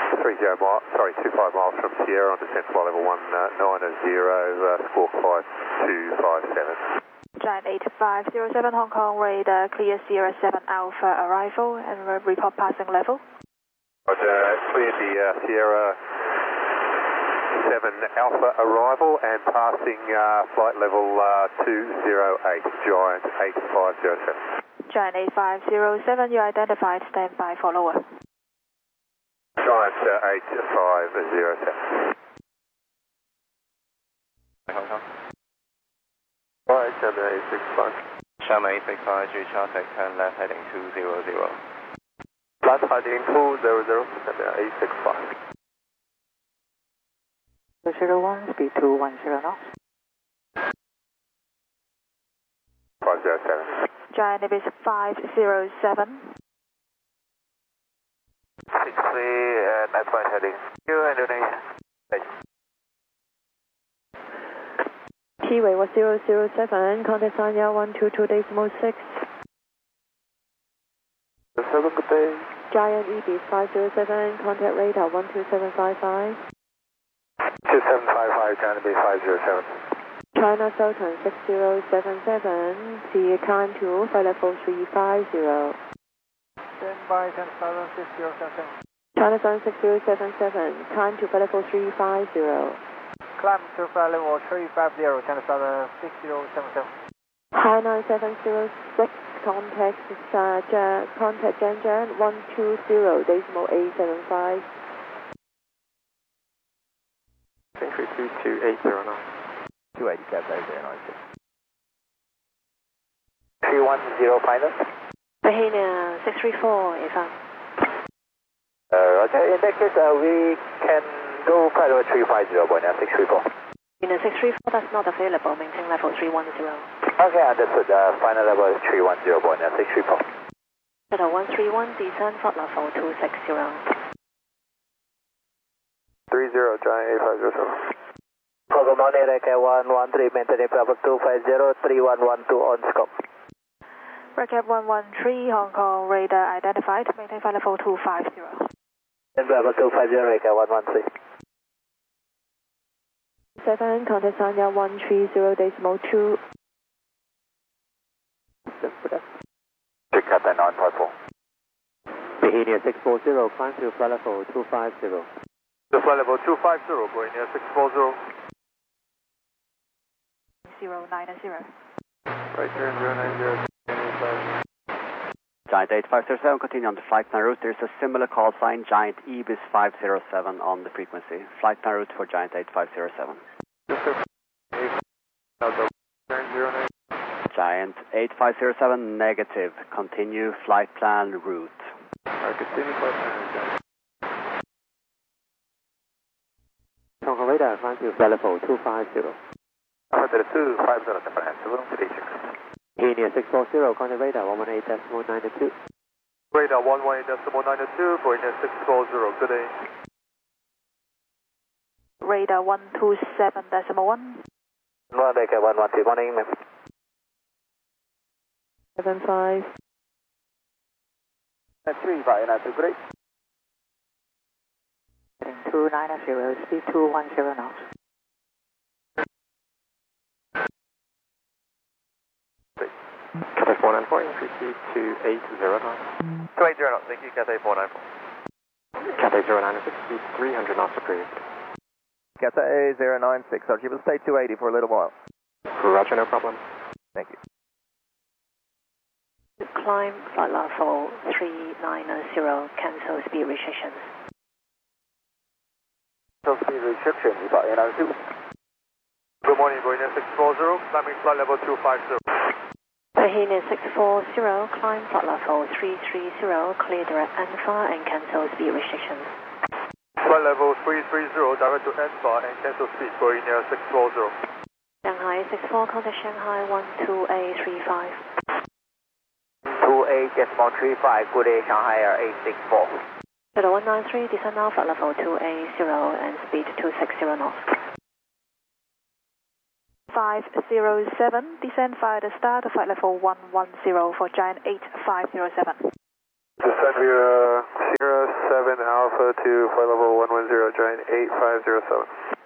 25 miles from Sierra on descent flight level 190, squawk 5257. Giant 8507 Hong Kong radar, clear Sierra 7 Alpha arrival and report passing level. Roger, clear the Sierra 7 Alpha arrival and passing flight level 208, Giant 8507. Giant 8507, you identified, stand by for lower. Giant 8507. Hong Kong. Alright, Xiamen 865. Xiamen 865, G traffic, turn left heading 200. Flight heading 200, Xiamen 865. 201, speed 210 knots. 507. Giant Ibis 507. 63, night flight heading. Indonesia. T-Way was 007, contact Sanya 122.6. 7, good day. Giant Ibis 507, contact radar 12755. 2755, Giant Ibis 507. China Sultan 6077, see climb to flight level 350. Stand by 10,06077. China Sultan 6077, climb to flight level 350. Climb to flight level 350, 10,06077. High 9706, contact Janjan 120.875. 3322809. 280, Cathay 096. 310 pilot. Bahena 634, Ifan. Roger, in that case, we can go flight level 350, Borneo 634. In a 634, that's not available, maintain level 310. Okay, understood. Final level is 310, Borneo 634. Level 131, descend flight level 260. 30, Giant 8507. Program Money, Reka 113, maintaining level 250, 3112 on scope. Recap 113, Hong Kong radar identified, maintain flight level 250. And level 250, Reka 113. 7, contact Sanya 130.2. Cathay 954. Bahena 640, climb to flight level 250. The flight level 250, Borneo 640. 090. Right here, 090. Giant 8507, continue on the flight plan route. There's a similar call sign, Giant Ibis 507 on the frequency. Flight plan route for Giant 8507. Giant 8507, negative. Continue flight plan route. Continue flight plan route. Hong Kong radar, climb to flight level 250. Alpha 250, comprehensive, 36. Bahena 640, contact radar 118.92. Radar 118.92, Borneo 640, good day. Radar 127.1. 1 Reka 113, morning, ma'am. 75. 359, great. 290, speed 210 knots. Cathay 494, increase to 280 knots. 280 knots, thank you, Cathay 494. Cathay 096, speed 300 knots approved. Cathay 096, I'll keep it stay 280 for a little while. Roger, no problem. Thank you. Climb flight level 390, cancel speed restrictions. Speed restriction, you got NR2. Good morning, Borneo 640, climbing flight level 250. Bahena 640, climb flight level 330, clear direct Alpha and cancel speed restrictions. Flight level 330, direct to Alpha and cancel speed, Borneo 640. Shanghai 64, contact Shanghai 12835. 28, decimal 35, good day, Shanghai Air 864. Level 193, descend now flight level 280 and speed 260 knots. 507, descend via the start of flight level 110 for Giant 8507. Descend via Sierra 7 Alpha Alpha to flight level 110, giant 8507.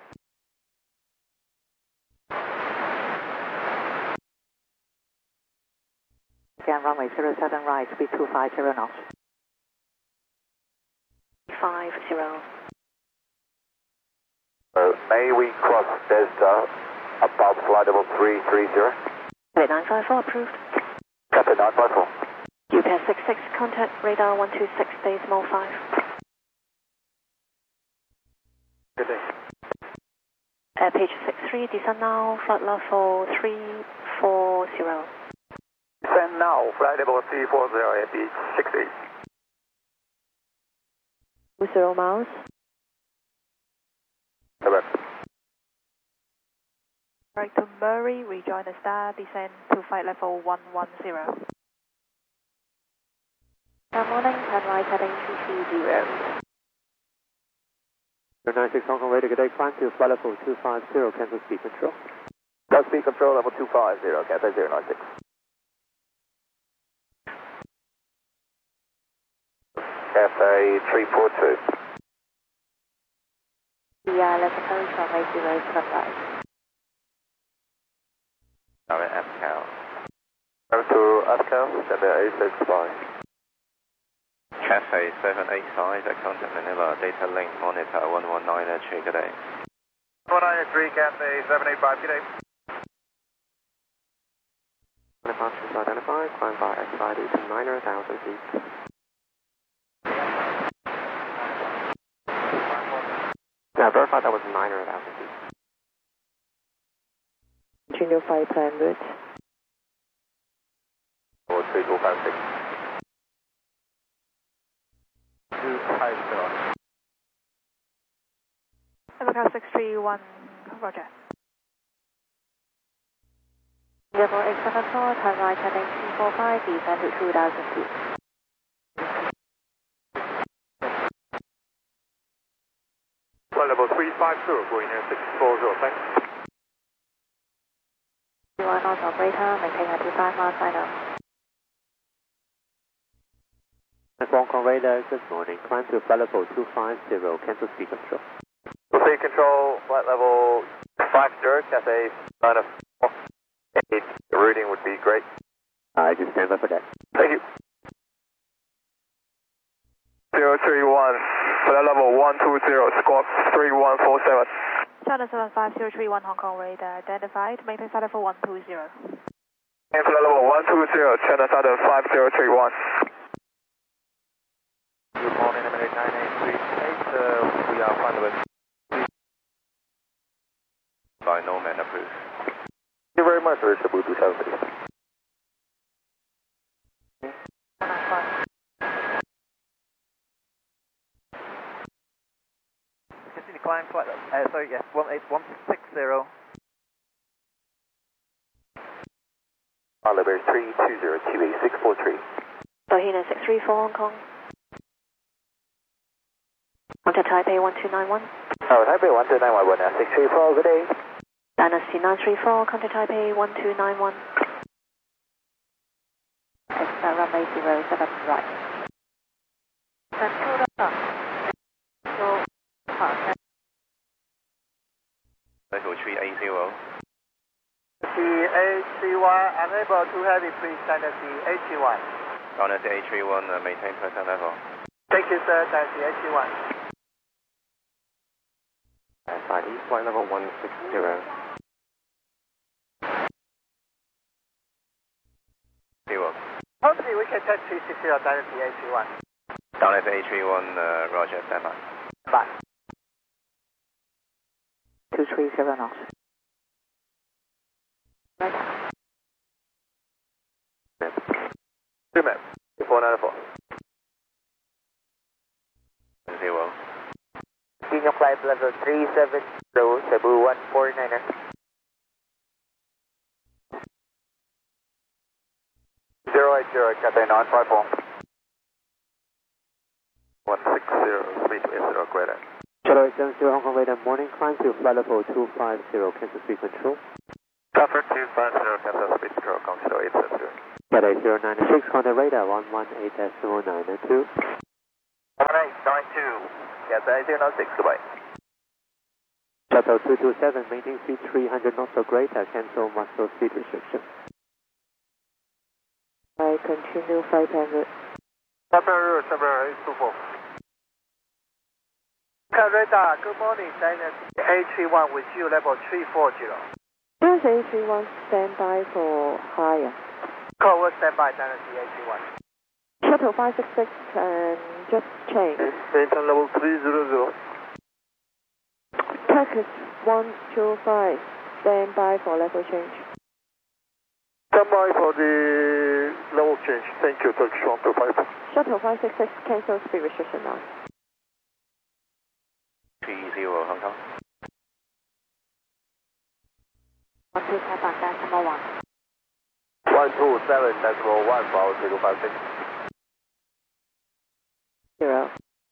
Again, runway 07 right, speed 250 knots. 50. May we cross Delta above flight level 330? Wait, 954 approved. Captain 954. UPS 66, contact radar 126, decimal 5. Good day. Page 63, descend now, flight level 340. Descend now, flight level 340 at beach 68. 20 miles. Correct. Right to Murray, rejoin the star, descend to flight level 110. Good morning, turn right heading 230. 96 Hong Kong Radio, good day, climb to flight level 250, cancel speed control. Got speed control level 250, Cathay 096. Cathay 342. Yeah, let's approach runway 07 right. Tower FCAL. Over to ASCAL, Cathay 865. Cathay 785 at contact Manila, data link monitor 119 at Tree, good day. 193, Cathay 785, good day. Departure is identified, climb by XID to 9,000 feet. Yeah, verify that was 9,000 feet. Continue flight plan route. 3256. 250. Evacal 631, roger. Level 874, turn right heading 245, descend to 2,000 feet. Flight level 350, going in 640, thanks. You are not operator, maintain at 25 miles final. Hong Kong Radar, good morning, climb to flight level 250, cancel speed control. Speed control, flight level 50, Cathay 948. The routing would be great. I just stand by for that. Thank you. 031, flight level 120, squawk 3147. China 75031 Hong Kong radar identified, maintain flight level 120. And flight level 120, China Southern 5031. Good morning, Emirates 9838. We are flight level. By Nomad approved. Thank you very much, Richard Bluetooth 7. Continue climb flight level, sorry, yes, 16160. Oliver 320-28643. Bohina 634 Hong Kong. Contact Taipei 1291. Oh, Taipei 1291, 634, good day. Dynasty 934, contact Taipei 1291. Exit runway 07 right. Level 380. A31, unable to have it, please, Dynasty A31. Dynasty A31, maintain present level. Thank you, sir, Dynasty A31. SID, flight level 160. Hopefully we can touch 360 Dynasty A31. Dynasty A31, roger, stand by. Bye. 230 knots. Right. 2 map, 494. 0. Continue climb level 370, Cebu 149er. 080, Cathay 954. 160, speed 80, greater. Shadow 870 Hong Kong Radar, morning, climb to flight level 250, cancel speed control. Cover 250, cancel speed control, Shadow 870. Cathay 096, contact radar 118.0992. 18. Cathay 096, goodbye. Shuttle 227, maintain speed 300 knots or greater, cancel master speed restriction. I continue flight plan route. Shuttle 824. Radar, good morning, Dynasty A31 with you, level 340. Here's A31, stand by for higher. Call stand by, Dynasty A31. Shuttle 566 and just change. Maintain level 300. Turkish 125, stand by for level change. Stand by for the level change. Thank you, Turkish 125. Shuttle 566, cancel speed restriction now. 30 Hong Kong. 127.1. 127.1, Bravo 3256. 0.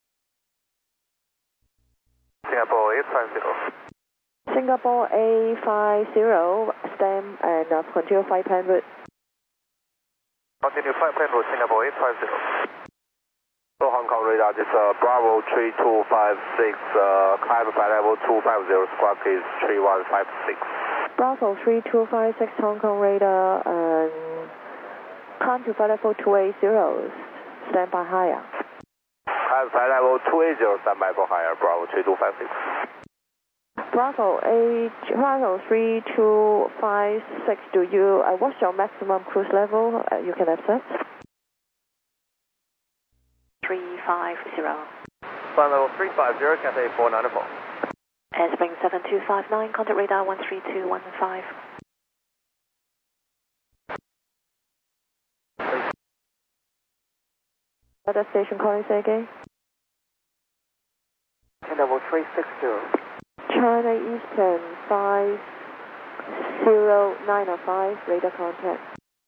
Singapore 850. Singapore A50, stand and continue flight plan route. Continue flight plan route, Singapore 850. So Hong Kong radar, this Bravo 3256, climb flight level 250, squawk is 3156. Bravo 3256 Hong Kong radar and climb to flight level 280, stand by higher. Climb flight level 280, stand by for higher, Bravo 3256. Bravo 3256, what's your maximum cruise level you can accept? 350. Flight level 350, Cathay 494. Airspeed 7259, contact radar 13215. Weather station calling, say again. Level 360. China Eastern 50905, radar contact.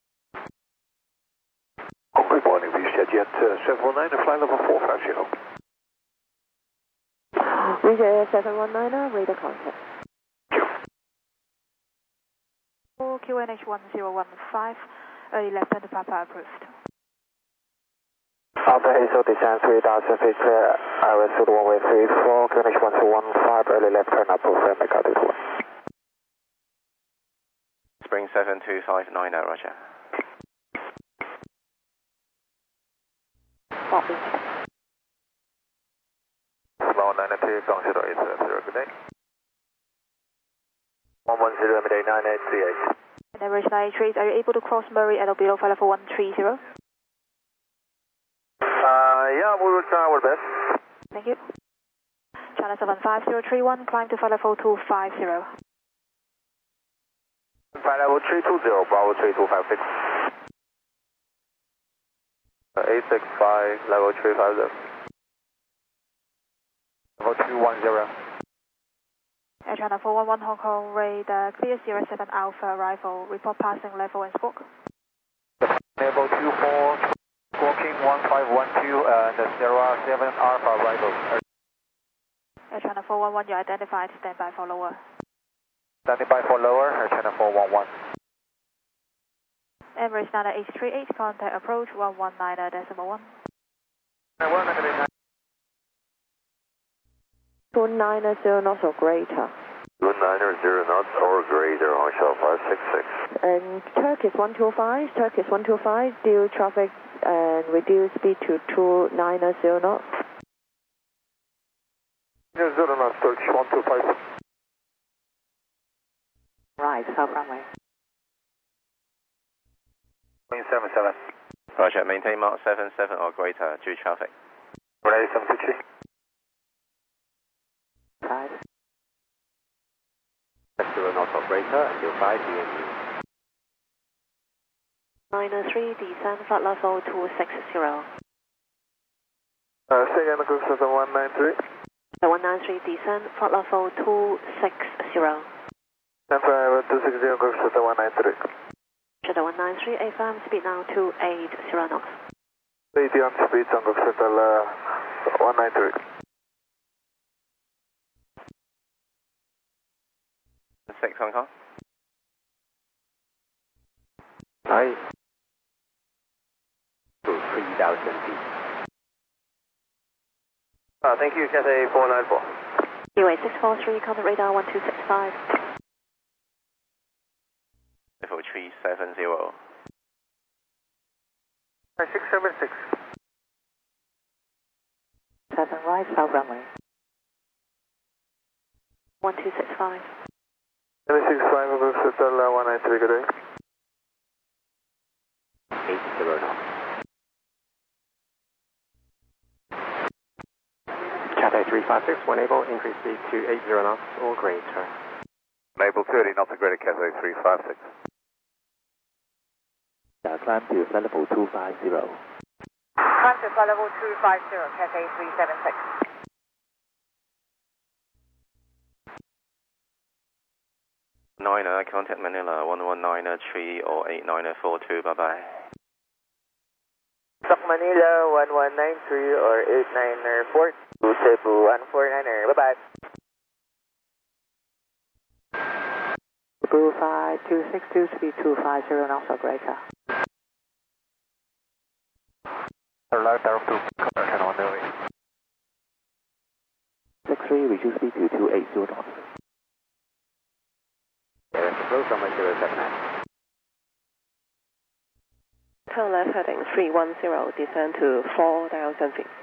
Good morning, VSjet Jet 719, flight level 450. Region 719, radar contact. QNH 1015, early left hand Papa approved. Alpha Hazel descend 3000 feet clear, Iris Food 1 way 34, QNH 1215, early left turn approved, and make altitude 1. Spring 72590, roger. Copy. Slow 92, Gong Shuttle 870, good day. 110, midday 9838. And average 93, are you able to cross Murray and below flight level 130? Yeah, we will try our best. Thank you. China 75031, climb to flight level 250. Flight level 320, Bravo 3256. 865, level 350. Level 210. Air China 411 Hong Kong radar, clear Sierra 7 Alpha arrival, report passing level and squawk. Level 24, squawking 1512, and Sierra 7 Alpha arrival. Air China 411, you identified, stand by for lower. Standing by for lower, Air China 411. Emirates 9838, contact approach 119.1. 290 knots or greater. 290 knots or greater, Hotel 566. And Turkish 125, Turkish 125, due traffic and reduce speed to 290 knots. 0 knots, Turkish 125. Right, south runway. 77. Roger, maintain Mark 77 or greater, due traffic. Ready 723. Side. 0 knots or greater, until 5 DMU. 93, descend flight level 260. Second, group 7193. 193, descend flight level 260. Number 260, group 7193. Shuttle 193, AFM, speed now 280 knots. 80 on speed, on group shuttle 193. 6 Hong Kong. Hi. To 3000 feet. Thank you, Cathay 494. UA 643, contact radar 1265. 370. 676. 7 right, south runway. 1265. 765, Move Hotel 193, good day. 80 knots. Cathay 356, when able, increase speed to 80 knots or greater. Enable 30 knots or greater, Cathay 356. Climb to flight level 250. Climb to flight level 250, Cathay 376. Niner, contact Manila 119 or 8942. Bye bye. Stock Manila 1193 or 8942. Cebu 149er. Bye bye. Cebu 5262, speed 250 knots or greater. Alert Arrow 2, contact on the way. 63, reduce speed to 280 knots. Close runway 079. Turn left heading 310, descend to 4,000 feet.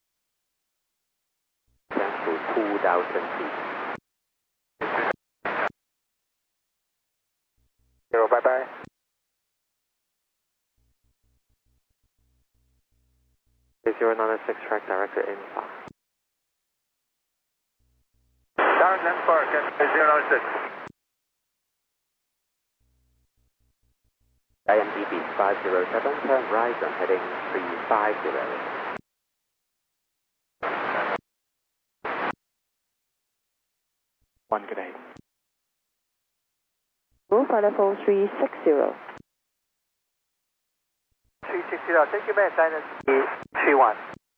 Descend to 2,000 feet. 0, bye bye. A096, track director in far. Direct left bar, Cathay 096. IMDB 507, turn right on heading 350. One, good day. Flight level 360. 360, thank you, man. Silence 31.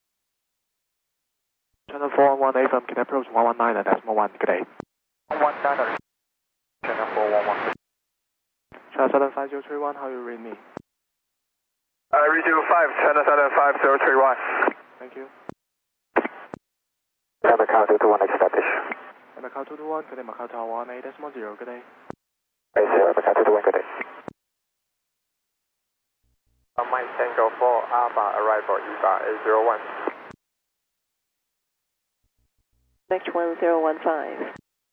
Channel 418 from can approach 119 at decimal 1, good day. 119er. Channel 411. Channel 75031, how you read me? Read you 5, Channel 75031. Thank you. Macau 221, establish. Macau 221, good day, Macau Tower 18 decimal 0, good day. Macau 221, good day. Mike Tango 4 Alpha, arrival EVA 801. Next 1015.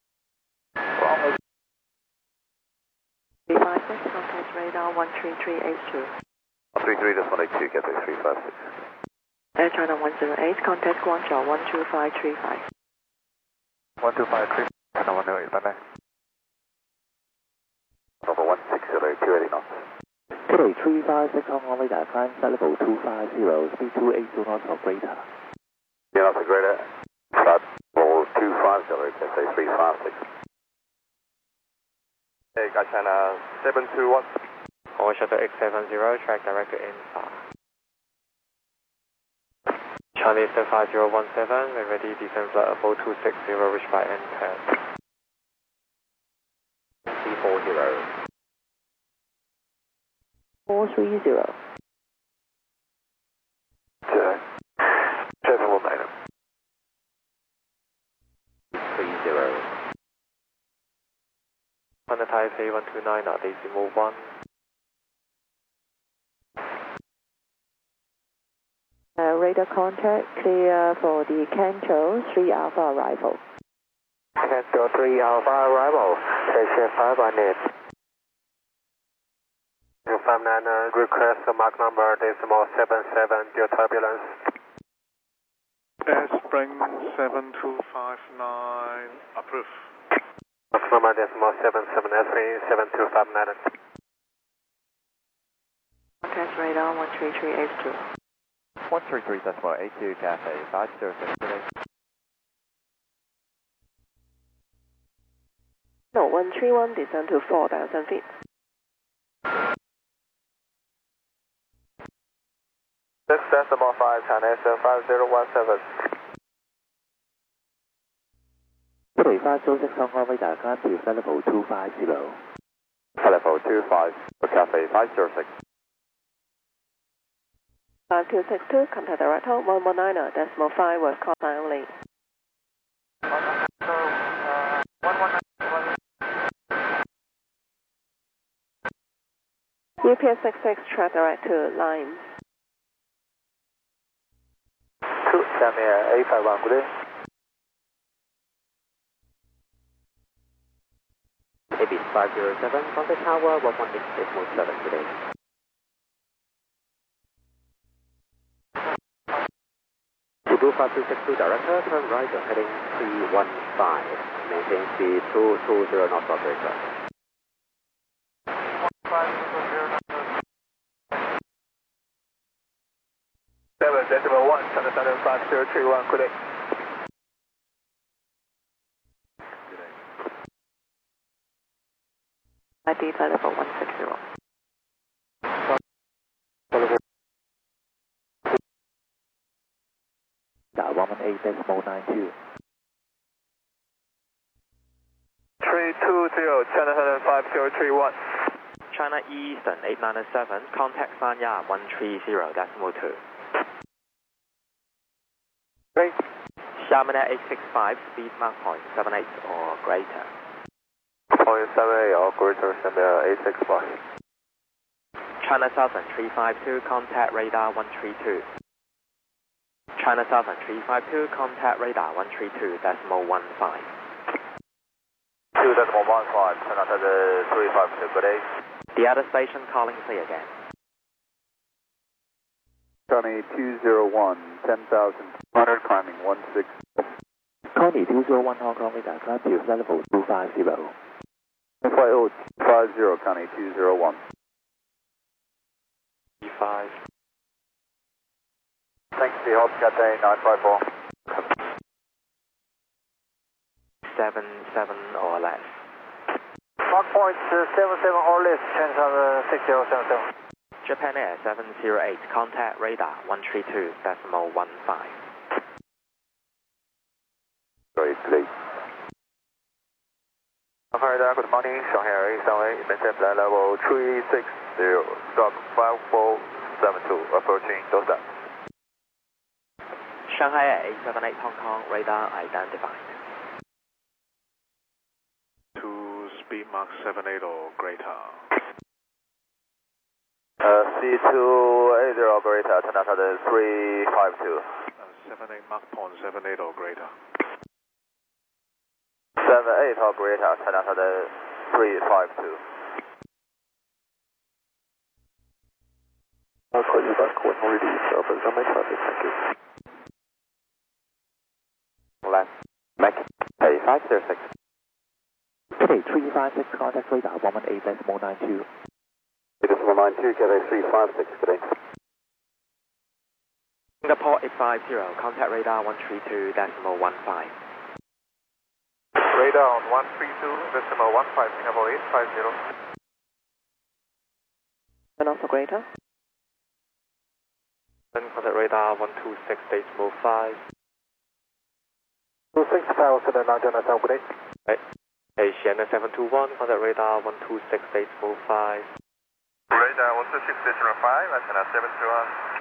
356, contact radar 13382. 133, this 182, Cathay 356. Air China 108, contact Guangzhou 12535. 1253, Channel 108, bye bye. Number 160, 280 knots. Cathay 356 Hong Kong radar, climb flight level 250, speed 280 knots or greater. 2 knots or greater. Flight level 250, Cathay 356. Hey, China 721. Or Shuttle X70, track director in far. Charlie 5017, we're ready, descend flight level 260, reach by N10. 340. 430. 719. 30. On the Taipei 129 at decimal 1. Radar contact clear for the Canto 3 Alpha arrival. Canto 3 Alpha arrival. Station 518. 59 request Mach number decimal 77 due turbulence. Spring 7259 approve. Mach number decimal 77 7259. Contact radar 13382. 133 decimal 82, Cathay 506 today. No, 131, descend to 4,000 feet. This decimal 5, China 5017. Cathay 506 Hong Kong radar, climb to flight level 250. Flight level 25 for Cathay 506. 5262, contact direct hold 119, decimal 5 was call sign only. UPS 66, track direct to lines. 2, 下面 A51 good day. Ibis 507, contact tower 118.7 today. Cebu 5262 director, turn right on heading 315, maintain speed 220 knots operator. 7.1, China Southern 5031, good day. ID level 160. That 118.92. 320, China Southern 5031. China Eastern 897, contact Sanya 130.2. Great. Xiamen Air 865, speed Mach 0.78 or greater. 0.78 or greater, Xiamen 865. China Southern 352, contact radar 132. China Southern 352, contact radar 132.15. 2.15, China Southern 352, good day. The other station calling C again. Connie 201, 10,200, climbing 16. Connie 201 Hong Kong radar, climb to level 250. FYO 50, Connie 201. 5. Thanks for your help, Cathay 954. 77 or less. Mark points 77 or less, China Southern 6077. Japan Air 708, contact radar 132.15. Great, great. Hi there, good morning, Shanghai Air 878, maintain flight level 360, stock 5472, approaching Dosa. Shanghai Air 878 Hong Kong, radar identified. 2 speed Mach 78 or greater. C280 operator, China Southern 352. 78 Mach 0.78 or greater. 78 operator, China Southern 352. I'll call you back when release of my traffic, thank you. Left, Mac A506. Today 356, contact radar 118.92. Decimal 92, Cathay 356, good day. Singapore 850, contact radar 132.15. Radar on 132.15, Singapore 850. And also greater. Then contact radar 126.5. 265, Southern London, good day. Asiana 721, contact radar 126.5. Radar 126.05, China 721.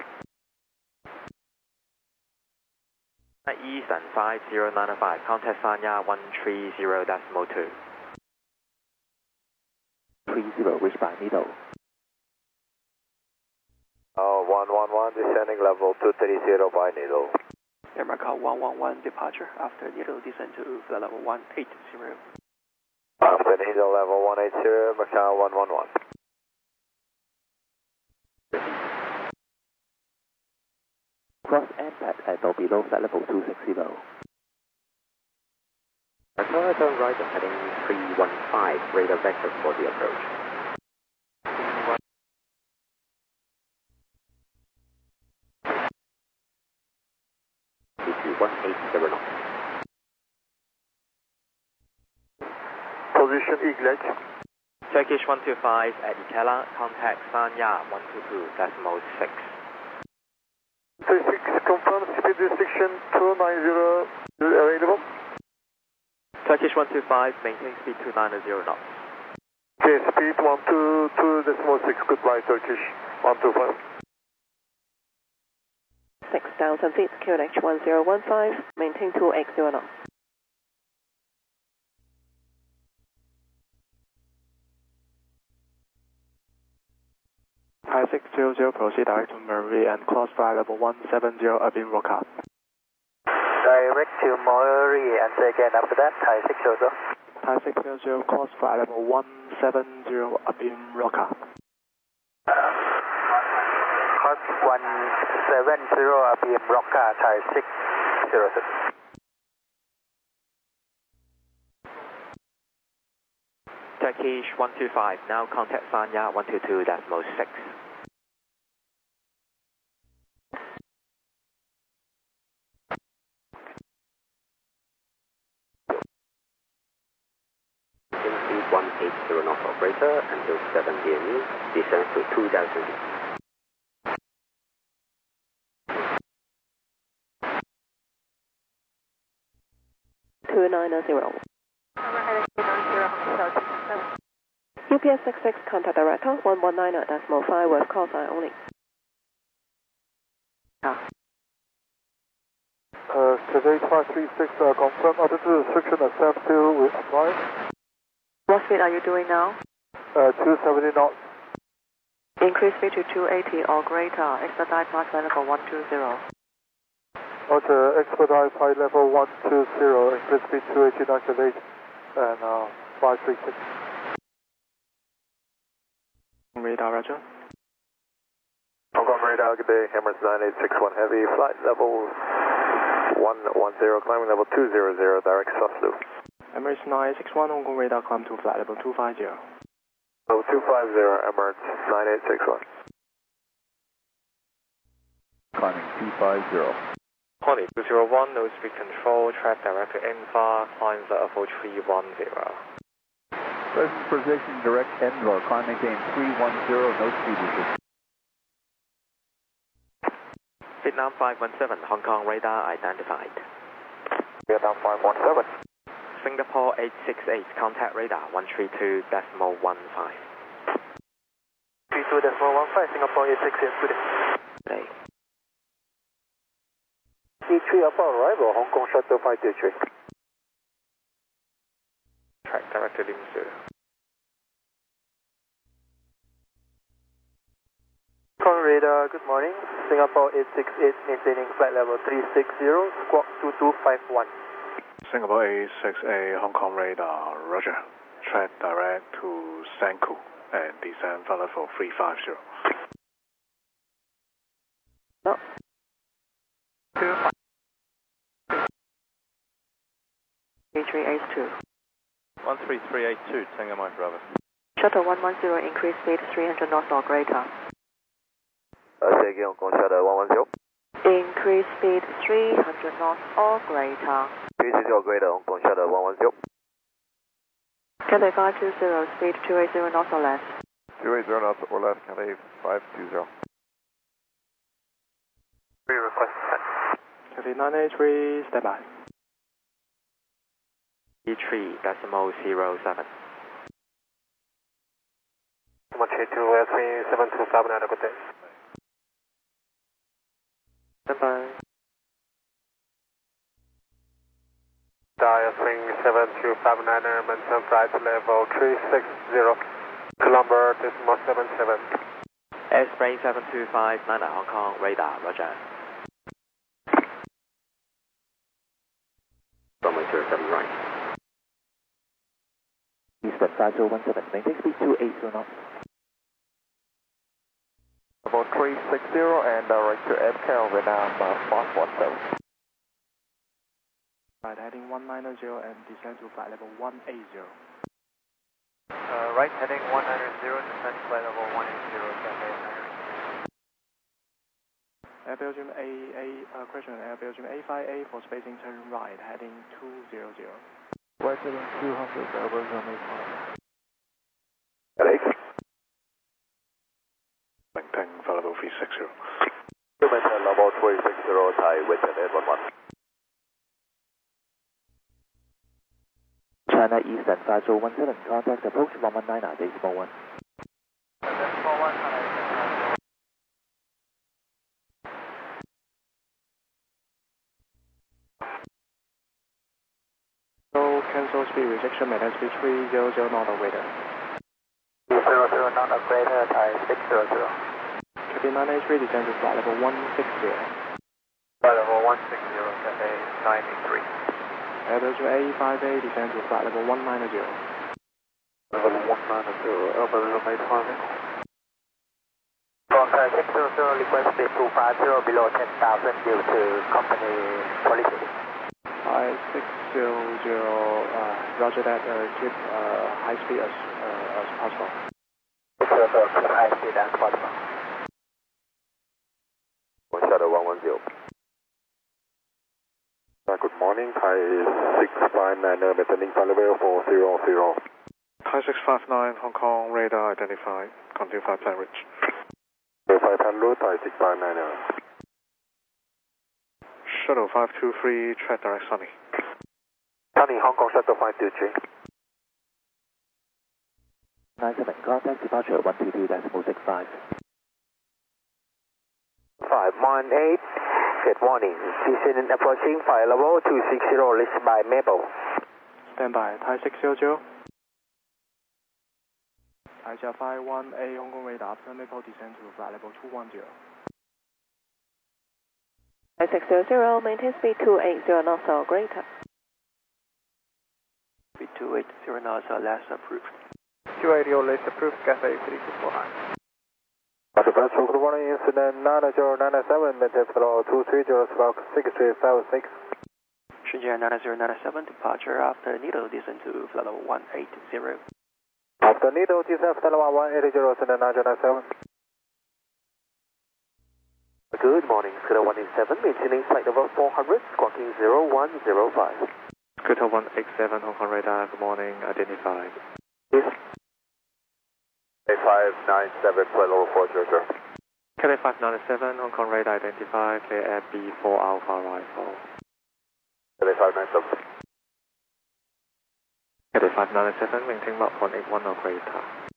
Eastern 5095, contact Sanya 130.2. 30, reach by needle. 111, descending level 230 by needle. America 111, departure after needle descent to flight level 180. After needle level 180, Macau 111. Cross NPAD at or below flight level 260. Tower turn right on heading 315, radar vector for the approach. Between 180 knots. Position Eaglet. Turkish 125 at Ikela, contact Sanya 122.6. 36, confirm speed restriction 290 available. Turkish 125, maintain speed 290 knots. Okay, speed 122.6, goodbye Turkish 125. 6,000 feet, QNH 1015, maintain 280 knots. Thai 600, proceed direct to Murray and cross flight level 170 up in Roca. Direct to Murray and say again after that, Thai 600. Thai 600, cross flight level 170 up in Roca. Cross 170 up in Roca, Thai 600. Turkish 125, now contact Sanya 122.6. Speed 180 knots operator until 7 DME, descend to 2,000 feet. UPS 66, contact director 119.5 with call sign only. Today 536, confirm altitude restriction accept still with flight. What speed are you doing now? 270 knots. Increase speed to 280 or greater, expedite flight level 120. Roger, expedite flight level 120, increase speed 280 knots activate, and 536. Radar, Roger. Hong Kong radar, good day, Emirates 9861 Heavy, flight level 110, climbing level 200, direct soft loop. Emirates 961, Hong Kong radar, climb to flight level 250. Level 250, Emirates 9861. Climbing 250. Honey 201, no speed control, track direct to Enfa, climb level 310. Present position direct Enfa, climb maintain 310, no speed restriction. Vietnam 517, Hong Kong radar identified. Vietnam 517. Singapore 868, contact radar 132.15. 32.15, Singapore 868, good day. D3 upon arrival, Hong Kong shuttle 523. Track direct to Lim Su. Hong Kong radar, good morning. Singapore 868, maintaining flight level 360, squawk 2251. Singapore 868, Hong Kong radar, Roger. Track direct to Sanku and descend flight level 350. No. 3382. 13382, Tango Mike Bravo. Shuttle 110, increase speed 300 knots or greater. Say again, Hong Kong shuttle 110. Increase speed 300 knots or greater. 360 or greater, Hong Kong shuttle 110. Cathay 520, speed 280 knots or less. 280 knots or less, Cathay 520. Request set. Cathay 983, stand by. E3.07. 132, 727, have a good day. Stand by. Dial swing 7259, maintain flight level 360, Colombo decimal 77. X-ray 725, Nana Hong Kong radar, Roger. Runway 07 right. Eastern 5017, maintain speed 280 knots. Level 360 and direct to FCAL Vietnam 517. Right, heading 190 and descend to flight level 180. Right heading 190, descend flight level 180, Cathay 9. Air Belgium question, Air Belgium A58 for spacing turn right, heading 200. Right heading 200, Air Belgium A5. Alex. Maintain flight level 360. Maintain level 360, Thai with an 811. China Eastern 5017, contact approach 119 decimal 1. Decimal 1, cancel speed rejection, maintain speed 300 knot operator. 300 knot operator, Thai 600. Cathay 983, descend to flight level 160. Flight level 160, Cathay 93. Airbus A58, descend to flight level 190. Level 190, Alpha Zero Mate 5. From Thai 600, request speed 250 below 10,000 due to company policy. Thai 600, roger that, keep high speed as possible. 600, keep high speed as possible. Shadow 110. Good morning, Thai 659, maintaining flight level 400. Thai 659, Hong Kong, radar identified, continue flight plan reach. 500, Thai 659. Shuttle 523, track direct Sunny. Sunny, Hong Kong Shuttle 523. 97, contact departure 122.65. 518, good morning. Descending approaching flight level 260, reached by Maple. Stand by, Thai 600. Thai 518, Hong Kong radar, after Maple descend to flight level 210. Thai 600, maintain speed 280 knots or greater. Speed 280 knots or less approved. 280 less approved, Cathay 349. Advance for the warning incident 9097, maintain flow 230, squawk 6356. Shenzhen 9097, departure after Needle, descend to flight level 180. After Needle, descend flight level 180, Cessna 997. Good morning, Scooter 187, maintaining flight level 400, squawking 0105. Scooter 187, Hong Kong radar, good morning, identified. Yes. 8597, flight level 400. Cathay 597, Hong Kong radar identified, clear air B4 Alpha Rifle. Cathay 597. Cathay 597, maintain Mach 181 or greater.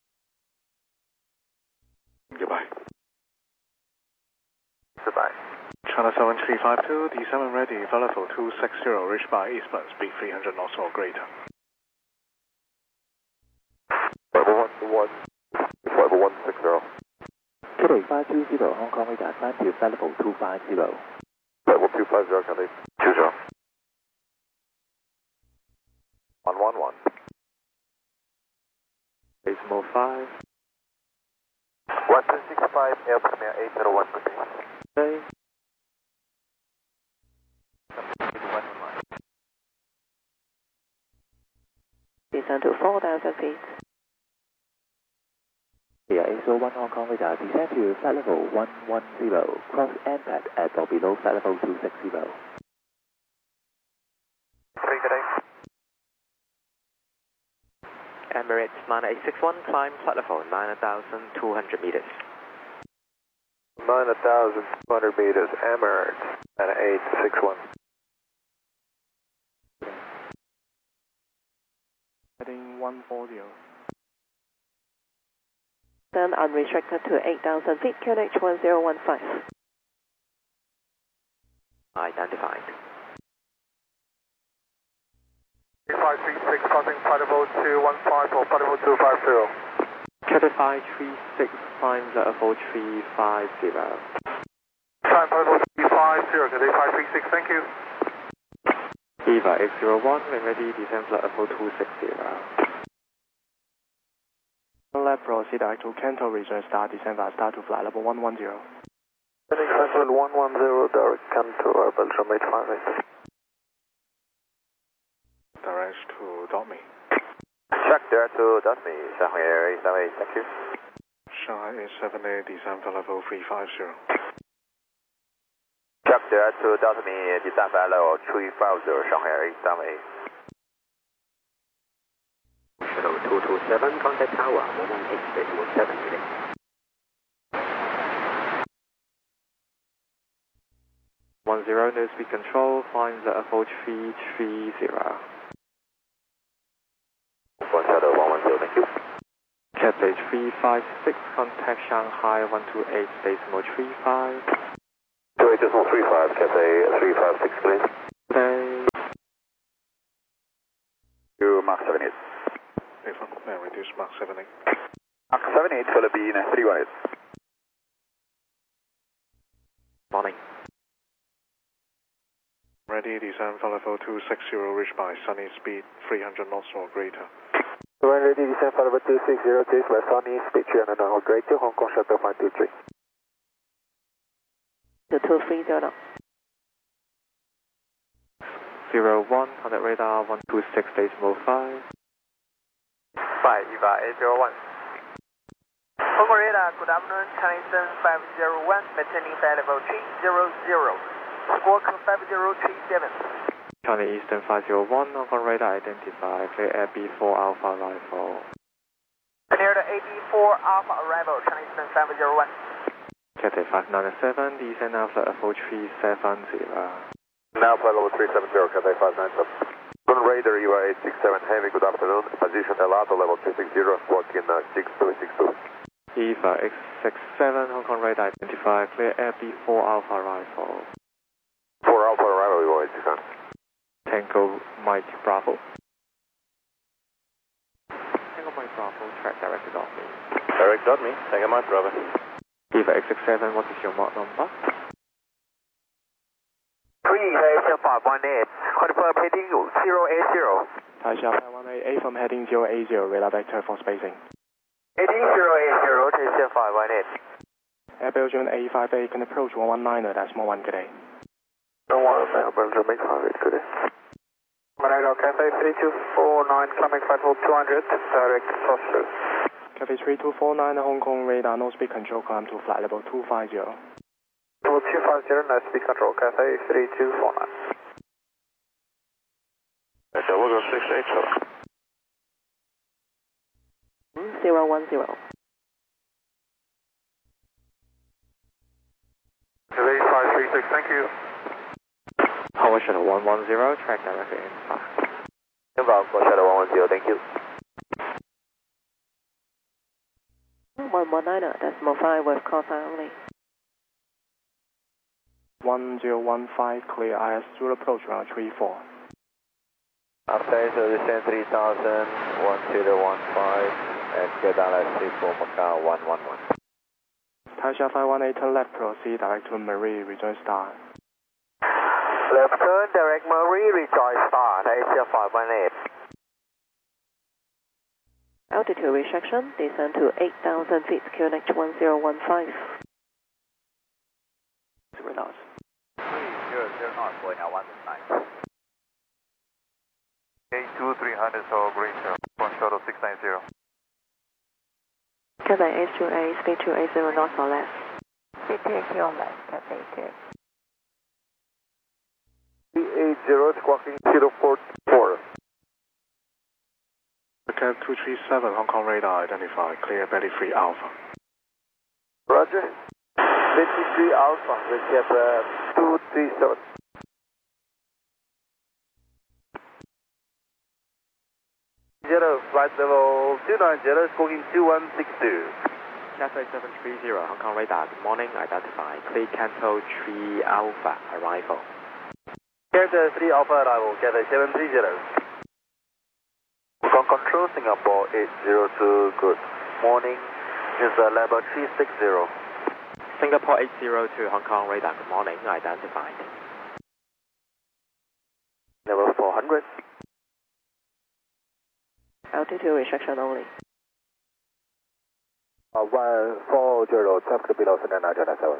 Goodbye. Goodbye. China 7352, D7 ready, flight level 260, reach by eastbound, speed 300 knots or greater. Level 160. Cathay 520, Hong Kong radar, climb to flight level 250. Level 250, Cathay 20. 111. Decimal 5. 1265, Air Premier 801, good day. Okay. Descend to 4,000 feet. Here ASO 1 Hong Kong radar, descend to flight level 110, cross MPAD at or below flight level 260. 3, good day. Emirates Mana 861, climb flight level 9,200 meters. 9,200 meters, Emirates, and 861. Heading 140. Then unrestricted to 8,000 feet, QNH 1015. Identified. 536, passing flight level 215 or flight level 250. Cathay 536, climb level 350. Time flight level 350, Cathay 536, thank you. Eva 801, when ready, descend flight level 260. Left proceed to Canto region, start descend by start to flight level 110. Heading flight 110, direct Canto, Alpha Mate 58. Direct to Dotme. Check there to Dutme, Shanghai Air 878, thank you. Shanghai 878, descend flight level 350. Check there to Dutme, descend flight level 350, Shanghai Air 878. Shadow 227, contact tower 118.17 minutes. One zero, no speed control, climb level 330. Shadow 110, thank you. Cathay 356, contact Shanghai 128, decimal 35. 28.35, Cathay 356, please. Okay. Mark 78. Affirm, reduce Mark 78. Mark 78, Philippine 318. Morning. Ready, descend for level 260, reach by sunny speed 300 knots or greater. When ready, descend for level 260, chase by sunny speed 300 knots or greater, Hong Kong Shuttle 523. 2230. 01, contact radar 126, decimal 5. 5, EVA 801. Hong Kong radar, good afternoon, Chinese 501, maintaining flight level 300. Squawk 5037. Charlie Eastern 501, Hong Kong radar identify, clear Air B4 Alpha arrival. Clear the AB4 Alpha arrival, Chinese 501. Cathay 597, descend Alpha FO 370. Now flight level 370, Cathay 597. One radar, EVA 867, heavy, good afternoon, position Elato level 360, squawk in 6262. EVA X67, Hong Kong radar identify, clear Air B4 Alpha arrival. 4 Alpha arrival, EVA 867. Tango Mike Bravo. Tango Mike Bravo, track directed on me. Direct on me, Tango Mike Bravo. EVA X67, what is your mod number? 38518, confirm heading 080. Taisha 518 from heading 080, radar vector for spacing. Heading 080, Taisha 518. Air Belgium 858 can approach 119, decimal 1, good day. No one, Belgium 858, good day. Radar Cathay 3249, climbing flight level 200, direct cross. Cathay 3249, Hong Kong radar, no speed control, climb to flight level 250. Level 250, no speed control, Cathay 3249. That's a logo 68, sir. 010. Cathay 536, thank you. Power Shuttle 110, track directed in 5. Inbound for Shuttle 110, thank you. 119, decimal 5 with call sign only. 1015, clear IS through approach round 34. After so descend 3000, 1015, and get down at 34 Macau 111. Taisha 518, turn left, proceed direct to Marie, rejoin star. Left turn, direct Marie, rejoin star, Taisha 518. Altitude restriction, descend to 8,000 feet, QNH 1015. 0 knots. 300 knots, going at 119. 82300, so greater, one shuttle 690. Cathay H2A, speed 280 knots or less. Speed 280 or less, Cathay 2. 380, squawking 044. Cat 237, Hong Kong radar identify, clear belly 3 Alpha. Roger. 53 Alpha, recap 237. Flight level 290, squawking 2162. Cathay 730, Hong Kong radar, good morning, identify, clear Canto 3 Alpha arrival. Cathay 3 Alpha arrival, Cathay 730. Hong Kong Control, Singapore 802, good morning, is level 360. Singapore 802, Hong Kong radar, good morning, identified. Level 400. Altitude restriction only. 140, traffic below 79.7.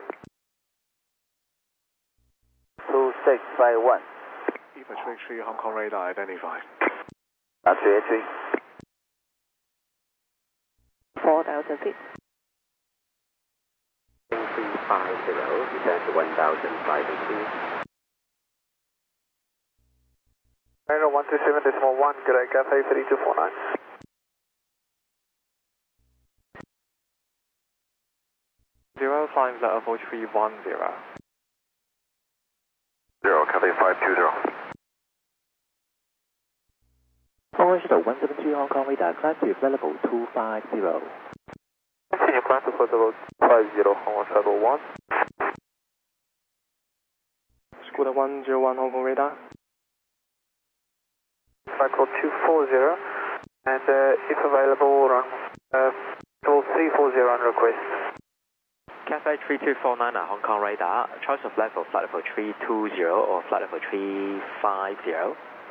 2651. EVA 33, Hong Kong radar identified. 383. 4,000 feet. 350, descend to 1,502. Radar 127.1, correct, Cathay 3249. Zero, flying level 4310. 0, Cathay 520. Power Shuttle 172, Hong Kong radar, climb to flight level 250. Continue climb to flight level 50, Hong Kong Shuttle 1. Scooter 101, Hong Kong radar. Flight level 240, and if available, run level 340 on request. Cathay 3249 Hong Kong radar, choice of level, flight level 320 or flight level 350.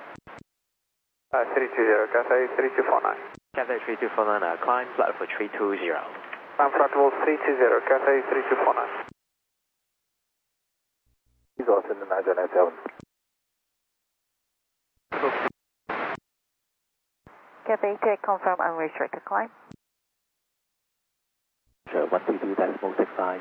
320, Cathay 3249. Cathay 3249, climb flight level 320. Climb flight level 320, Cathay 3249. He's also in the 997. Cathay 2 confirm unrestricted climb. Sure, 122.65.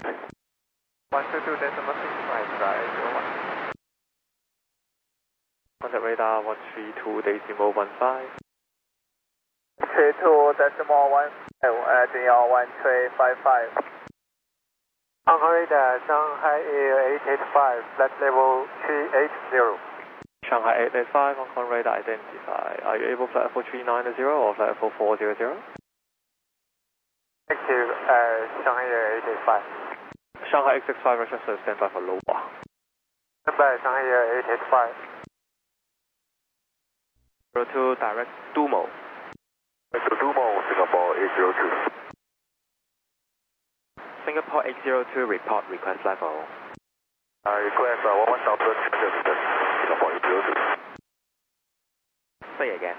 122.65, right, 01. Contact radar 132.15. 32.1, 1355. Hong Kong radar, Shanghai Air 885, flight level 380. Shanghai 885, Hong Kong radar identify. Are you able flight level 390 or flight level 400? Active, Shanghai Air 885. Shanghai 865, Rochester, stand by for low. Stand by, Shanghai Air 885. 02 direct Dumo. Dumo, Singapore 802. Singapore 802, report request level. Request 1,200 meters, Singapore 802. Say again.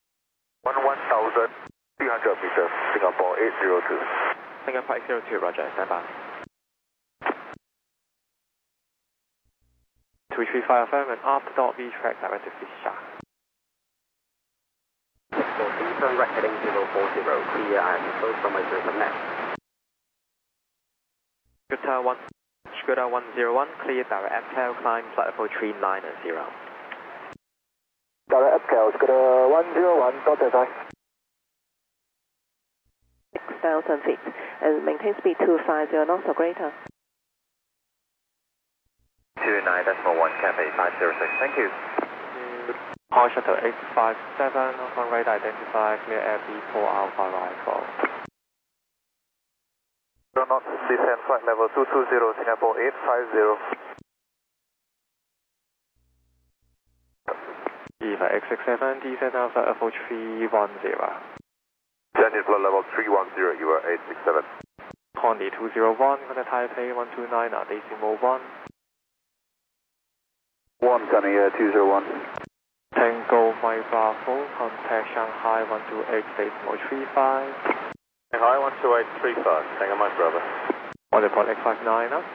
1,300 meters, Singapore 802. Singapore 802, roger, stand by. 235 affirm and after dot V track direct to Fisher. 640, turn right heading 040, clear and close from my net. Scooter 101, clear direct FCAL, climb flight level 390. Direct FCAL, Scooter 101, contact time. 6,000 feet and maintain speed 250 knots or greater. 29.1, Cathay 506, thank you. Hong Shuttle 857, Hong Kong radar identify, clear air B4 Alpha arrival. Do not descend flight level 220, Singapore 850. Eva X67, descend Alpha level 310. Descend in flight level 310, you are 867. Condi 201, contact Taipei 129, decimal 1. 1, Gunny 201. Tango Mike Bravo, contact Shanghai 128, decimal 35. Shanghai 12835, Tango Mike Bravo. 1.859 up.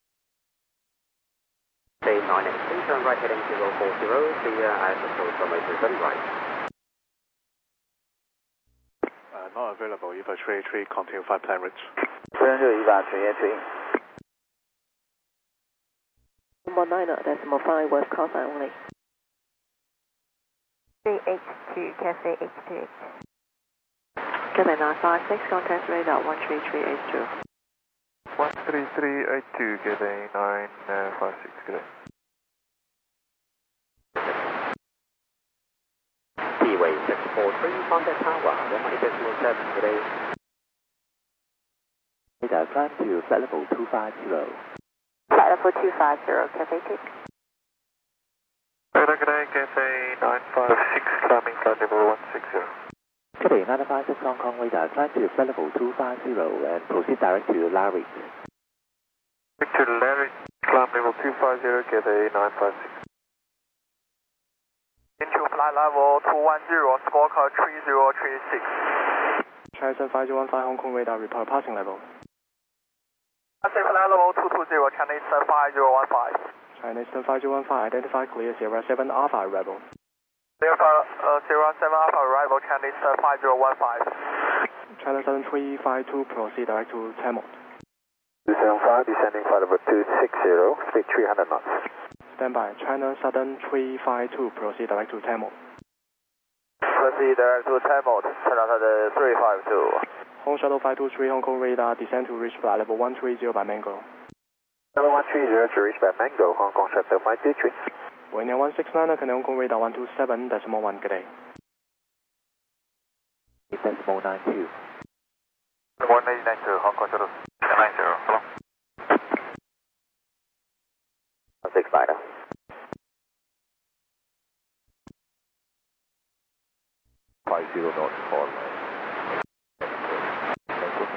Say 983, turn right heading 040, clear and close from my right. Not available, EVA 383, continue 5 plan routes. 300 EVA 383. 119 decimal 5 West Coast only. 382, Cathay 828. Cathay 956, contact radar 13382. 13382, Cathay 956, good day. T-Way 643, contact tower 1.7, good day. Radar climb to flight level 250. Flight level 250, Cathay 2. Radar, good day, Cathay 956, climbing flight level 160. Cathay 956 Hong Kong radar climb to flight level 250 and proceed direct to Larry. To Larry, climb level 250, Cathay 956. Into flight level 210, squawk 3036. Chinese 5015 Hong Kong radar report passing level. Flight level 220, Chinese 5015. Chinese 5015 identify clear Sierra 7 Alpha arrival. Sierra 7 Alpha arrival, Chinese 5015. China 7352 proceed direct to Tamil. 275, descending flight level 260, speed 300 knots. Stand by, China Southern 352 proceed direct to Tamil. Proceed direct to Tamil, China Southern 352. Hong Shuttle 523 Hong Kong radar descend to reach flight level 130 by Mango. Level 130 to reach by Mango, Hong Kong Shuttle 523. Wind 169, Canada Hong Kong radar 127, decimal 1, good day. Decimal 92. 1892, Hong Kong Shuttle 90, hello. 6 Spider. knots Conway. Thank you.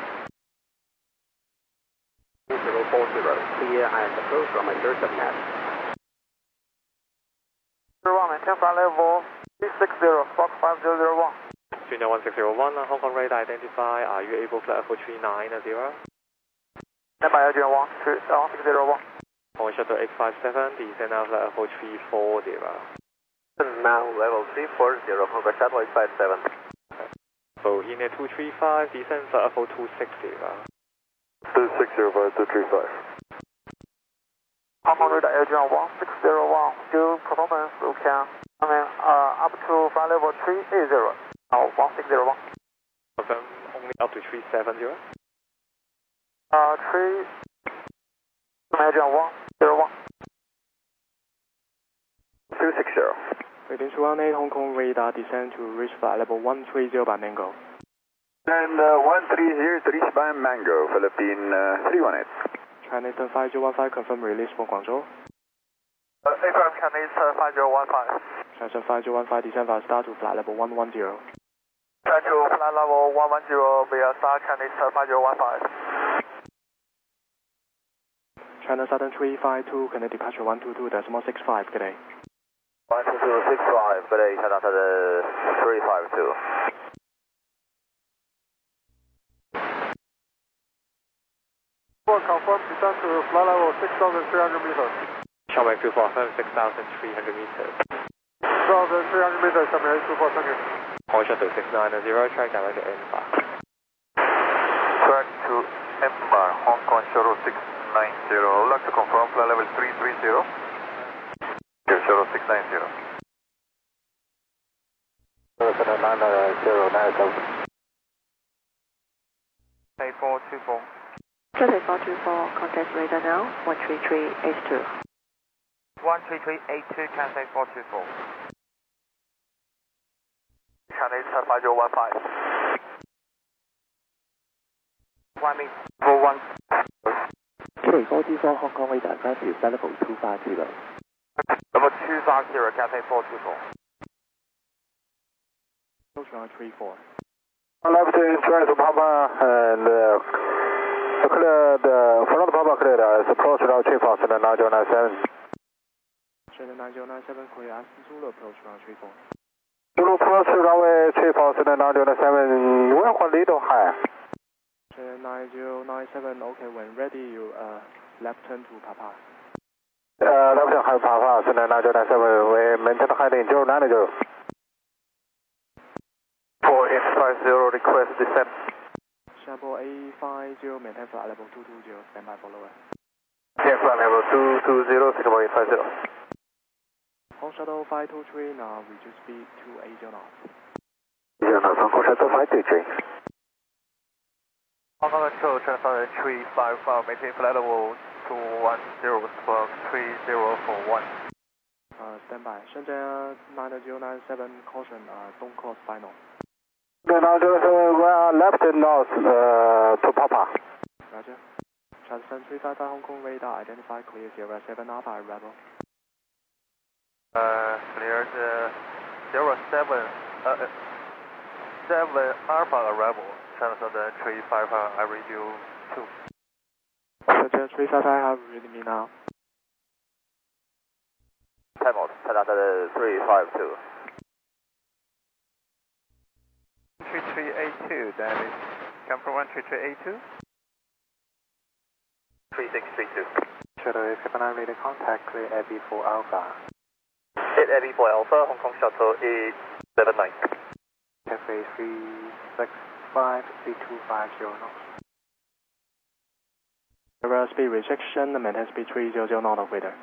040, clear and approach from my third subnet. 01, maintain flight level 360, Fox 5001. Junior 1601, Hong Kong radar identify, are you able to fly level 390? Stand by Junior 1601. Hong Shuttle 857, descend now flight level 340. Now level 340, Hong Kong Shuttle 857. So India 235, descend flight level 260. 2605235. Hong Kong radar Junior 1601, due performance, you can up to flight level 380. Now 1601. Confirm only up to 370? 101. 260. Waiting 218 Hong Kong radar descend to reach flight level 130 by Mango. And 130 to reach by Mango, Philippine 318. China Eastern 5015 confirm release for Guangzhou. AFM China Eastern 5015. China Eastern 5015 descend via star to flight level 110. Try to flight level 110 via star China Eastern 5015. China Southern 352, connect departure 122.65, good day. 12265, good day, China Southern 352. Confirm descent to flight level 6,300 meters. Xiaomei 24, confirm 6,300 meters. 6,300 meters, Xiaomei 24, thank you. Hong Shuttle 690, track direct to Embar. Track to Embar, Hong Kong Shuttle 690. I would like to confirm flight level 330. Shuttle 690. 8424. Cathay 424, contact radar now, 13382. 13382, Cathay 424. China Eastern 5015. Climbing for 1. Cathay 424, Hong Kong radar advance to flight level 250. Level 250, Cathay 424. Approach runway 34. Left insurance Papa and clear the front Papa cleared as approach route 347 and 9097. China 9097, clear as Zulu approach runway 34. Zulu approach runway 347 and 9097, when little high. China 9097, okay, when ready you left turn to Papa. Left turn high Papa, China 9097, we maintain heading 090. 4850, request descent. Shambo A50, maintain flight level 220, stand by for lower. Yeah, flight level 220, Singapore 850. Hong Shuttle 523, now reduce speed to 80 knots. 80 knots, Hong Shuttle 523. Hong Kong Control, China 355, maintain flight level 210, squawk 3041. Stand by. Shenzhen 9097, caution, don't cross final. We are left north to Papa. Roger. Transcend 355 Hong Kong radar, identify clear Sierra 7 Alpha Rebel. Clear 07 Alpha Rebel, China Southern 355, I read you 2. Shenzhen 355, have read me now. Time out, China Southern 352. 13382, that is, come from 13382. 3632. Shuttle 879, radar contact, clear Abbey 4 Alpha. 8 Abbey 4 Alpha, Hong Kong Shuttle 879. Cathay 365, 3250 knots. Sierra speed restriction, maintain speed 300 knot of radar.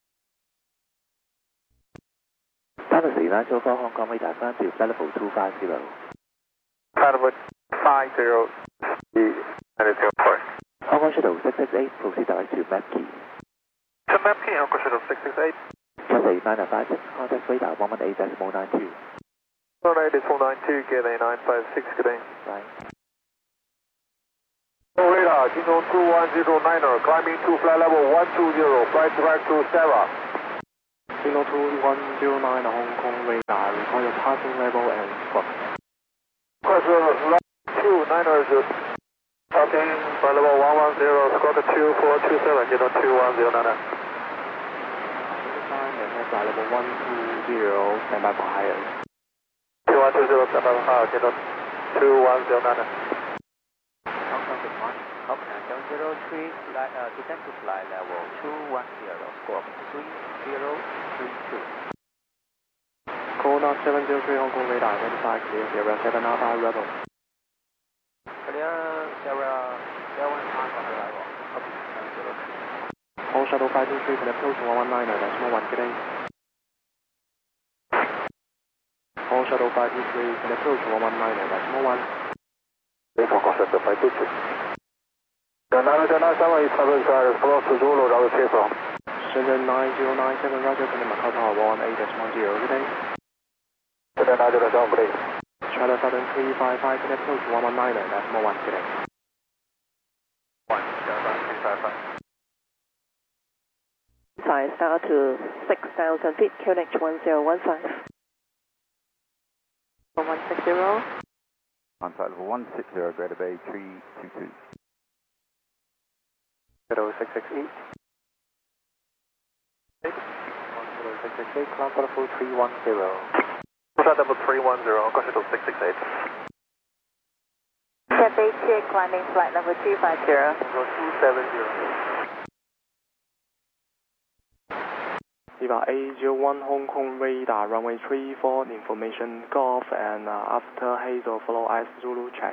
China 394 Hong Kong radar advance to flight level 250. Flight level 50, Hong Kong Shuttle 668, proceed direct to Map Key. To Map Key, Hong Kong Shuttle 668. Cathay 956, contact radar 118.92. 118.92, get a 956, good day. Right. Radar, Kingdom 2109er, climbing to flight level 120, flight direct to Sarah. Kilo 2109 Hong Kong radar, require passing level and squawk. 290. Talking flight level 110, squawk 2427, get on 2109. Flight level 120, stand by for higher. 2120, stand by for higher, get on 2109. Hong Kong 703, descend to flight level 210, squawk 3032. Corona 703 Hong Kong radar, identify clear Sierra 7 Alpha Rebel. Clear Sierra 7 Alpha arrival. Copy 703. All shuttle 523 can approach 119, decimal 1, good day. All shuttle 523 can approach 119, decimal 1. Hong Kong shuttle 523. Nine East 7 close to Zulu, Roger Chase. Shenzhen 9097, Roger, can Macau Tower 18.10, good day. Shenzhen 9097, please. China Southern 355 can approach 119, decimal 1, good day. 1, China 355. Side start to 6,000 feet, QNH 1015. 160. On flight level 160, Greater Bay 322. 0668. 1068, climb for the full 310. Flight level 310, caution to 668. Cathay 2 climbing flight level 250. 270. Eva A01 Hong Kong radar, runway 34, information Golf, and after Hazel follow IS Zulu check.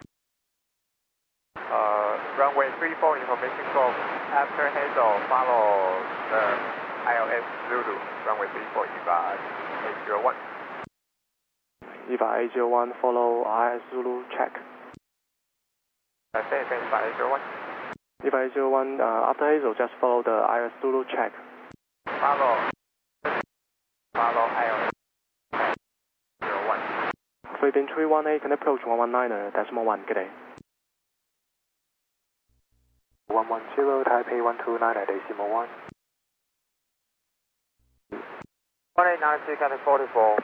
Runway 34, information Golf, after Hazel follow the ILS Zulu, runway 34, Eva A01. Eva A01 follow IS Zulu check. Say again, Eva A01. Eva A01, after Hazel just follow the IS Zulu check. Follow ILS 01. Philippine 318 can approach 119, decimal 1, good day. 110, Taipei 129, decimal 1. 1892, Cathay 44.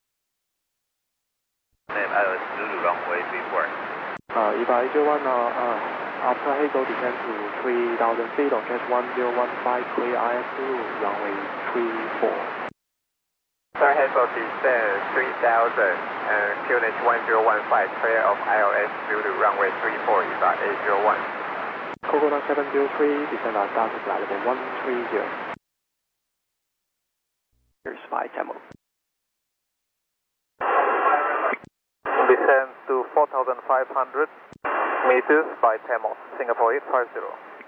Name ILS Zulu, runway 34. Eva A01, after Hazel descend to 3,000 feet on catch 1015, clear IS Zulu, runway 34. Sir Hazel descend 3,000 and QNH 1015, clear of ILS Zulu, runway 34, Eva A01. Coconut 703, descend our start to flight level 130. Here's 5 Tamil. Descend to 4,500 meters by Tamos, Singapore 850.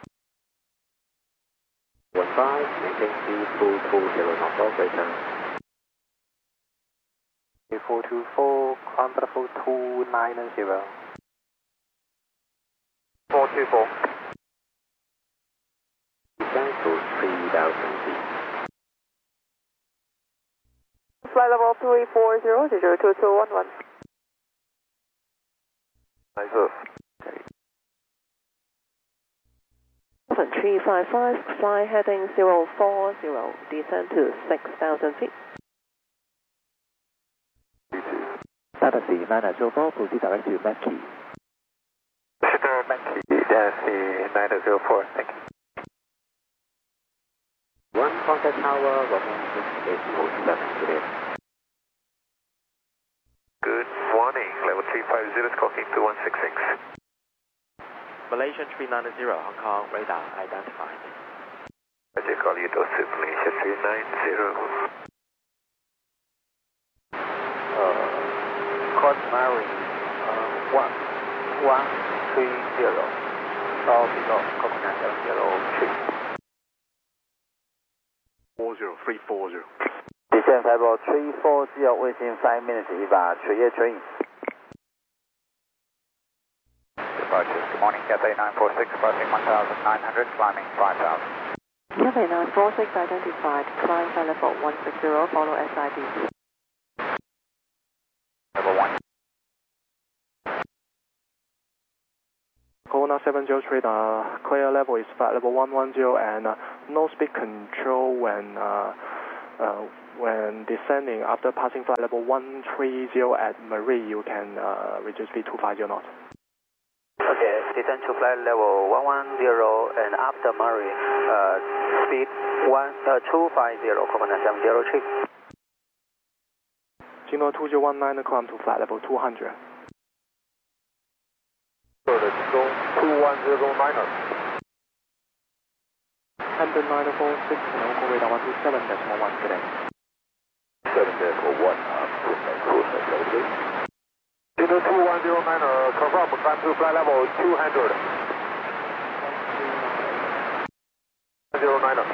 15, maintain speed 220 knots, operator. 424, climb for the full 290. 424. Descend to 3,000 feet. Flight level 340, 02211. Nice. 355, fly heading 040, descend to 6,000 feet. Taxi 904, proceed direct to Mackie. Mackie, Taxi 904, thank you. 1 contact tower, 168.7, clear. Good morning, level 350, squawking 2166. Malaysian 390, Hong Kong radar identified. Roger, call you to Malaysia 390. Court Marine 1130, fall below Coconut 703. 40340. Descend level 340 within 5 minutes, Eva, 水叶追影。 Departure. Good morning, Cathay 946, crossing 1,900, climbing 5,000. Cathay 946 identified, climb flight level 160, follow SID. Level 1. Corona 703, clear level is flight level 110 and no speed control when when descending after passing flight level 130 at Marie, you can reduce speed 250 knots. Okay, descend to flight level 110 and after Marie, speed 250, command 703. Jingle 2019, climb to flight level 200. Jingle 2109. Hamburg 946, Hong Kong radar 127.1 today. 7.1, cruise level. Jingle 2109, confirm, climb to flight level 200. 09.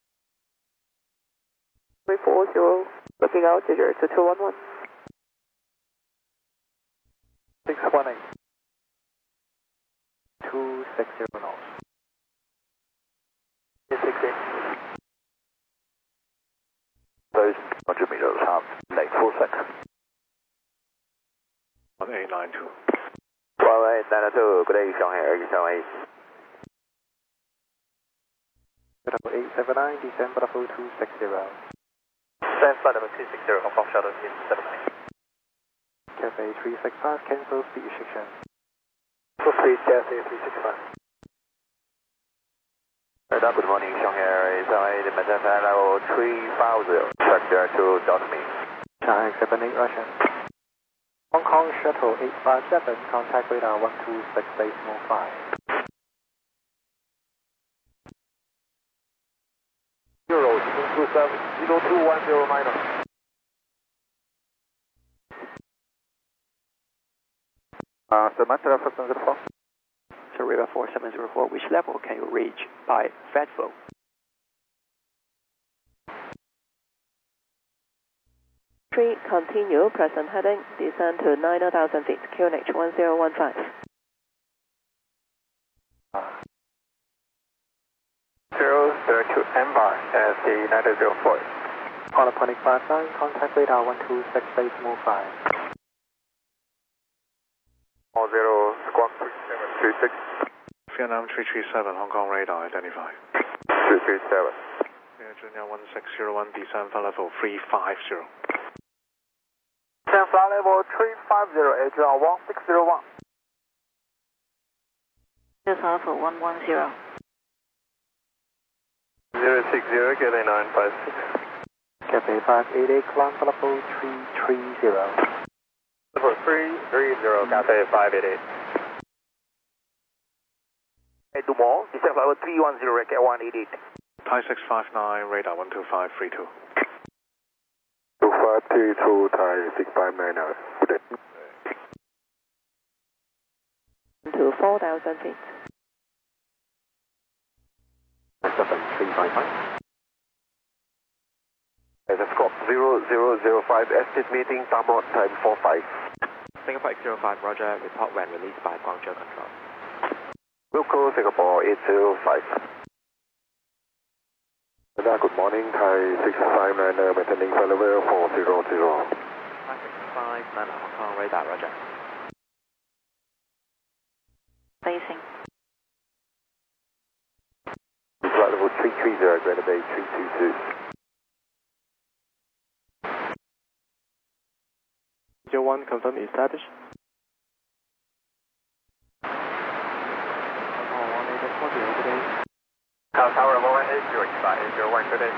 340, looking altitude to 211. 618. 260 knots. 16. Those 100 meters half, late 4 seconds. 1892. 1892, good day, Shanghai Air Shanghai. 879, descend level 260. Descend flight level 260, Hong Kong shuttle 79. Cathay 365, cancel speed restriction. Proceed, Cathay 365. Good morning, Shanghai Air Shanghai, the maintain flight level 350, track direct to Dotmy. Shanghai 78, Russian. Hong Kong shuttle 857, contact radar 126, base move 5. 027, 02109. Samantha 4704. So River 4704, which level can you reach by FedFlow? Continue, present heading, descend to 9,000 feet, QNH 1015. 032 Embar, ST 9004. Polyphonic 59, contact radar 126, base move 5. 0 squawk 3736. Vietnam 337, Hong Kong radar identified. 337. Air Junior 1601, descend flight level 350. Descend flight level 350, Air Junior 1601. This Alpha 110. 060, Cathay 956. Cathay 588, climb to level 330. Level 330, Cathay 588. Hey, Dumont, descend flight level 310, Cat 188. Thai 659, radar 12532. 2532, Thai 659, good day. To 4,000 feet. 7355. As a scope 0005, estate meeting, Tamot time 45. Singapore X05, roger, report when released by Guangzhou Control. Local Singapore 805. Good morning, Thai 659, maintaining flight level 400. 565, Hong Kong radar, roger. Facing. Flight level 330, Greater Bay 322. 01, confirm established. Tower 180, today.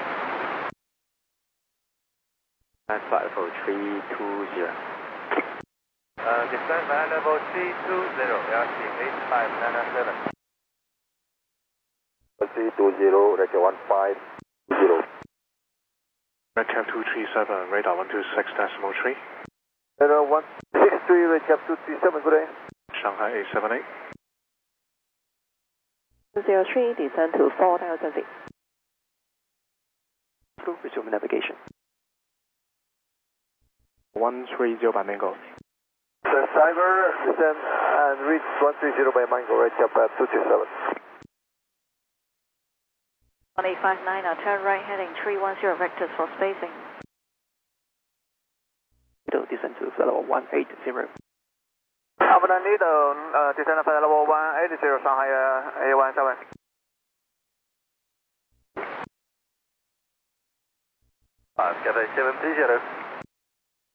And flight level 320. Descend flight level 320, airspeed 8597. 320, Rector 1520. Redcap 237, radar 126.3. Radar 163, Redcap 237, good day. Shanghai 878. 03, descend to 4,000 feet. Resume navigation. 130 by Mango. Cyber, descend and reach 130 by Mango, Redcap 227. 1859, now turn right heading 310 vectors for spacing. Descend to flight level 180. Alpha Nito, descend flight level 180, Shanghai A17. Cathay 730.